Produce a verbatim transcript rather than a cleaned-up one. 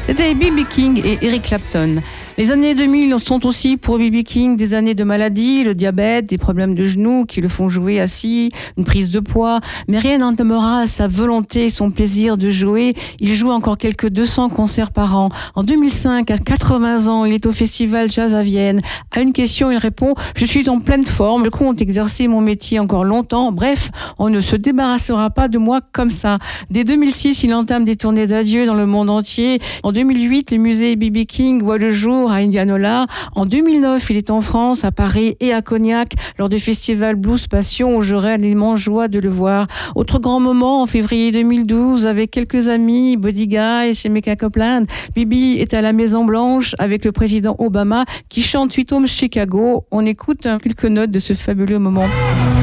C'était B B King et Eric Clapton. Les années deux mille sont aussi pour B B King des années de maladie, le diabète, des problèmes de genoux qui le font jouer assis, une prise de poids. Mais rien n'entamera à sa volonté et son plaisir de jouer. Il joue encore quelques deux cents concerts par an. En deux mille cinq, à quatre-vingts ans, il est au Festival Jazz à Vienne. À une question, il répond « Je suis en pleine forme, je compte exercer mon métier encore longtemps. Bref, on ne se débarrassera pas de moi comme ça. » Dès deux mille six, il entame des tournées d'adieu dans le monde entier. En deux mille huit, le musée B B King voit le jour à Indianola. En deux mille neuf, il est en France, à Paris et à Cognac, lors du festival Blues Passion, où j'aurai l'immense joie de le voir. Autre grand moment, en février deux mille douze, avec quelques amis, Buddy Guy chez Mecca Copeland, Bibi est à la Maison Blanche avec le président Obama qui chante Sweet Home Chicago. On écoute quelques notes de ce fabuleux moment.